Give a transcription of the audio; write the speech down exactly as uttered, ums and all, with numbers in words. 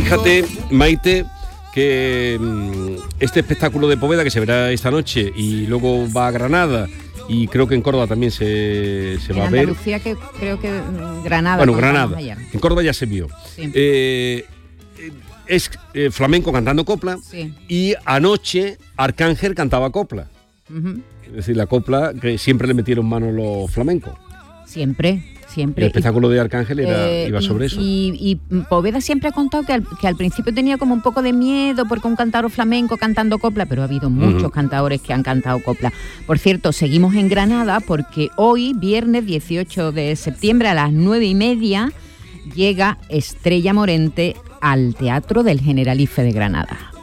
Fíjate, Maite, que este espectáculo de Poveda que se verá esta noche y luego va a Granada y creo que en Córdoba también se, se va a ver. En Andalucía que creo que Granada. Bueno, Granada. En Córdoba ya se vio. Sí. Eh, es eh, flamenco cantando copla, sí. Y anoche Arcángel cantaba copla. Uh-huh. Es decir, la copla que siempre le metieron mano los flamencos. Siempre. Siempre. El espectáculo de Arcángel era, eh, iba sobre y, eso. Y, y Poveda siempre ha contado que al, que al principio tenía como un poco de miedo porque un cantador flamenco cantando copla, pero ha habido muchos uh-huh. cantadores que han cantado copla. Por cierto, seguimos en Granada porque hoy, viernes dieciocho de septiembre a las nueve y media, llega Estrella Morente al Teatro del Generalife de Granada.